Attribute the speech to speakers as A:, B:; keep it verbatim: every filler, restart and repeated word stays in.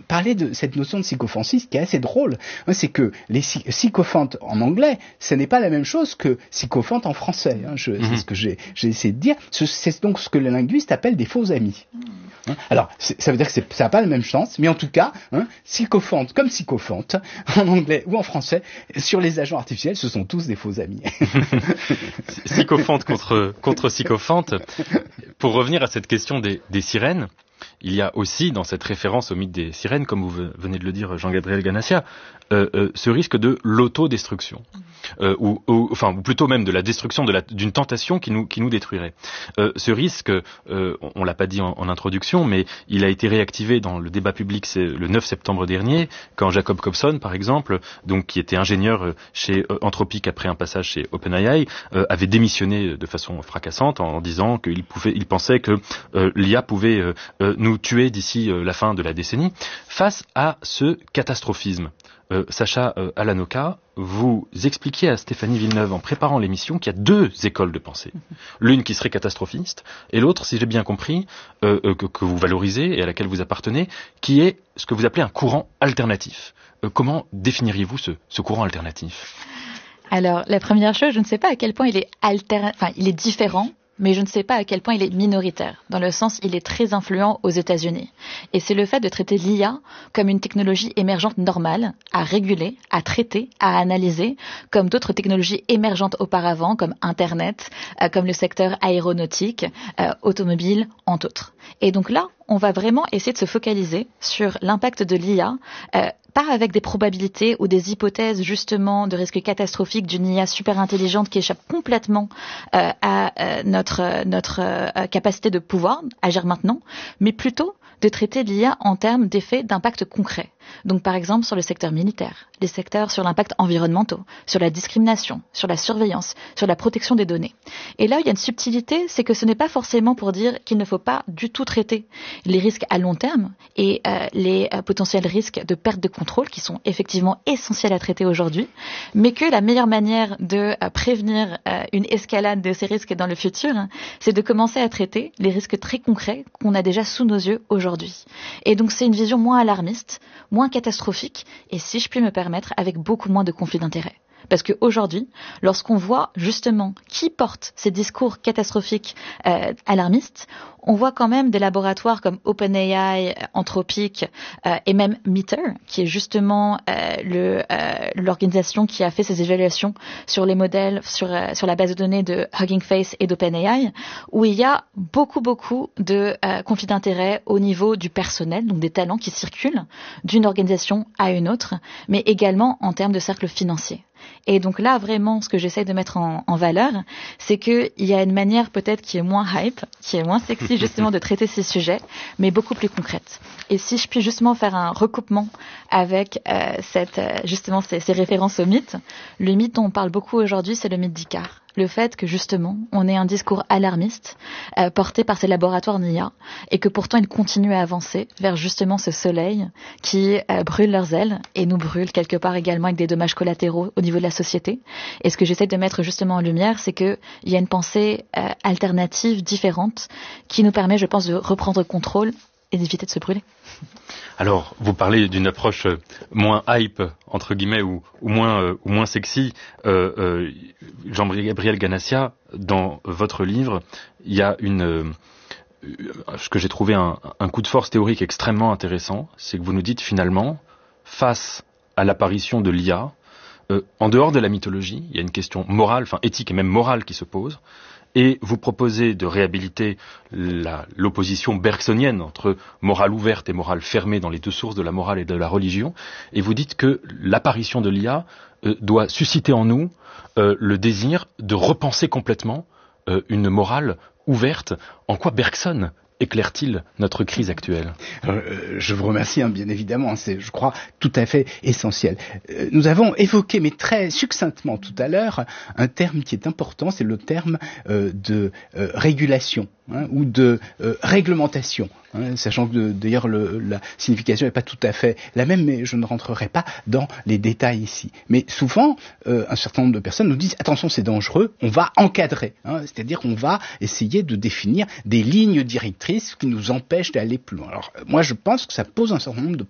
A: parler de cette notion de sycophantie, ce qui est assez drôle, hein, c'est que les sy- sycophantes en anglais, ce n'est pas la même chose que sycophante en français. Hein, je, mm-hmm. C'est ce que j'ai, j'ai essayé de dire. Ce, c'est donc ce que les linguistes appellent des faux amis. Hein, alors, ça veut dire que c'est, ça n'a pas le même sens, mais en tout cas, hein, sycophante comme sycophante, en anglais ou en français, sur les agents artificiels, ce sont tous des faux amis.
B: Sycophante contre, contre sycophante. Pour revenir à cette question des, des sirènes, il y a aussi dans cette référence au mythe des sirènes, comme vous venez de le dire Jean-Gabriel Ganassia, euh, euh, ce risque de l'autodestruction, euh, ou, ou, enfin, ou plutôt même de la destruction de la, d'une tentation qui nous, qui nous détruirait. Euh, ce risque, euh, on, on l'a pas dit en, en introduction, mais il a été réactivé dans le débat public c'est le neuf septembre dernier, quand Jacob Hobson, par exemple, donc qui était ingénieur chez euh, Anthropic après un passage chez OpenAI, euh, avait démissionné de façon fracassante en, en disant qu'il pouvait, il pensait que euh, l'I A pouvait euh, euh, nous tuer d'ici euh, la fin de la décennie. Face à ce catastrophisme, euh, Sacha euh, Alanoka, vous expliquiez à Stéphanie Villeneuve en préparant l'émission qu'il y a deux écoles de pensée. L'une qui serait catastrophiste et l'autre, si j'ai bien compris, euh, euh, que, que vous valorisez et à laquelle vous appartenez, qui est ce que vous appelez un courant alternatif. Euh, comment définiriez-vous ce, ce courant alternatif ?
C: Alors, la première chose, je ne sais pas à quel point il est alter... enfin, il est différent, mais je ne sais pas à quel point il est minoritaire, dans le sens il est très influent aux États-Unis. Et c'est le fait de traiter l'I A comme une technologie émergente normale, à réguler, à traiter, à analyser, comme d'autres technologies émergentes auparavant, comme Internet, euh, comme le secteur aéronautique, euh, automobile, entre autres. Et donc là, on va vraiment essayer de se focaliser sur l'impact de l'I A, euh, pas avec des probabilités ou des hypothèses justement de risques catastrophiques d'une I A super intelligente qui échappe complètement euh, à euh, notre, notre euh, capacité de pouvoir agir maintenant, mais plutôt de traiter l'I A en termes d'effets d'impact concrets. Donc par exemple sur le secteur militaire, les secteurs sur l'impact environnemental, sur la discrimination, sur la surveillance, sur la protection des données. Et là, il y a une subtilité, c'est que ce n'est pas forcément pour dire qu'il ne faut pas du tout traiter les risques à long terme et euh, les euh, potentiels risques de perte de contrôle qui sont effectivement essentiels à traiter aujourd'hui, mais que la meilleure manière de euh, prévenir euh, une escalade de ces risques dans le futur, c'est de commencer à traiter les risques très concrets qu'on a déjà sous nos yeux aujourd'hui. Et donc c'est une vision moins alarmiste, moins catastrophique et, si je puis me permettre, avec beaucoup moins de conflits d'intérêts. Parce qu'aujourd'hui, lorsqu'on voit justement qui porte ces discours catastrophiques euh, alarmistes, on voit quand même des laboratoires comme OpenAI, Anthropic euh, et même Meter, qui est justement euh, le, euh, l'organisation qui a fait ces évaluations sur les modèles, sur, euh, sur la base de données de Hugging Face et d'OpenAI, où il y a beaucoup, beaucoup de euh, conflits d'intérêts au niveau du personnel, donc des talents qui circulent d'une organisation à une autre, mais également en termes de cercle financier. Et donc là, vraiment, ce que j'essaie de mettre en, en valeur, c'est qu'il y a une manière peut-être qui est moins hype, qui est moins sexy justement de traiter ces sujets, mais beaucoup plus concrète. Et si je puis justement faire un recoupement avec euh, cette, euh, justement ces, ces références au mythe, le mythe dont on parle beaucoup aujourd'hui, c'est le mythe d'Icare. Le fait que justement, on ait un discours alarmiste euh, porté par ces laboratoires N I A et que pourtant ils continuent à avancer vers justement ce soleil qui euh, brûle leurs ailes et nous brûle quelque part également avec des dommages collatéraux au niveau de la société. Et ce que j'essaie de mettre justement en lumière, c'est qu'il y a une pensée euh, alternative, différente, qui nous permet, je pense, de reprendre contrôle et d'éviter de se brûler.
B: Alors, vous parlez d'une approche moins hype, entre guillemets, ou, ou, moins, euh, ou moins sexy. Euh, euh, Jean-Gabriel Ganassia, dans votre livre, il y a une, euh, ce que j'ai trouvé un, un coup de force théorique extrêmement intéressant, c'est que vous nous dites finalement, face à l'apparition de l'I A, euh, en dehors de la mythologie, il y a une question morale, enfin éthique et même morale qui se pose. Et vous proposez de réhabiliter la, l'opposition bergsonienne entre morale ouverte et morale fermée dans les deux sources de la morale et de la religion. Et vous dites que l'apparition de l'I A euh, doit susciter en nous euh, le désir de repenser complètement euh, une morale ouverte. En quoi Bergson éclaire-t-il notre crise actuelle ?
A: Alors, euh, je vous remercie, hein, bien évidemment, c'est, je crois, tout à fait essentiel. Euh, nous avons évoqué, mais très succinctement tout à l'heure, un terme qui est important, c'est le terme euh, de euh, régulation, hein, ou de euh, réglementation, hein, sachant que de, d'ailleurs le, la signification n'est pas tout à fait la même, mais je ne rentrerai pas dans les détails ici. Mais souvent, euh, un certain nombre de personnes nous disent « attention, c'est dangereux, on va encadrer hein, », c'est-à-dire qu'on va essayer de définir des lignes directrices qui nous empêchent d'aller plus loin. Alors moi je pense que ça pose un certain nombre de